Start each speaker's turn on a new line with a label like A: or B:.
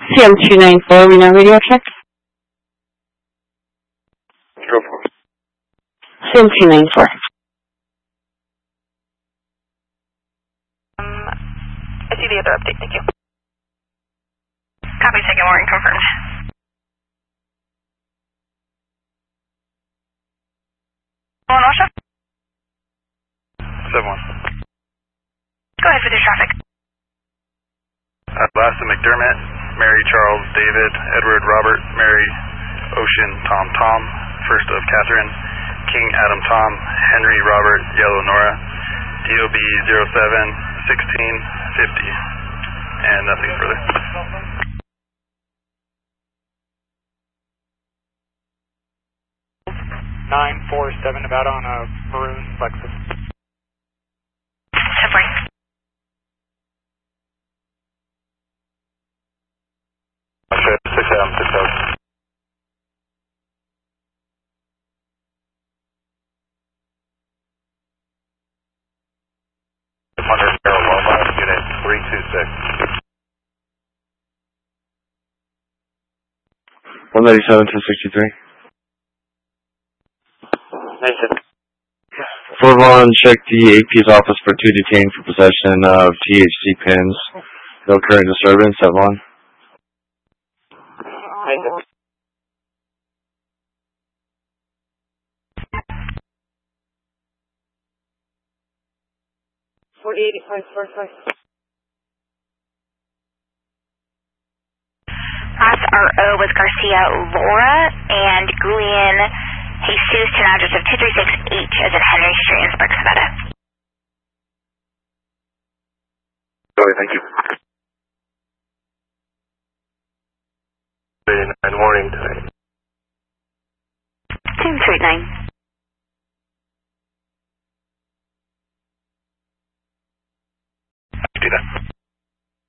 A: CM294, we know radio check.
B: Go for it.
A: CM294.
C: I see the other update, thank you. Copy, second warning confirmed. On Osha?
B: 7-1.
C: Go ahead with your traffic.
B: Last to McDermott, Mary Charles David, Edward Robert, Mary Ocean Tom Tom, first of Catherine, King Adam Tom, Henry Robert Yellow Nora, DOB 07-1650, and nothing further.
D: (947) about on a maroon Lexus.
C: 10-4.
B: Okay, 6 Unit 326.
E: 197-263.
B: 97.
E: Fort Vaughn, check the AP's office for 2 detained for possession of THC pins. No current disturbance at Vaughn.
A: 408545.
C: Last RO was Garcia Laura and Guillen Jesus to an address of 236H as in Henry Street in Sparks, Nevada.
B: Okay, thank you. 9 warning today.
C: Team 39.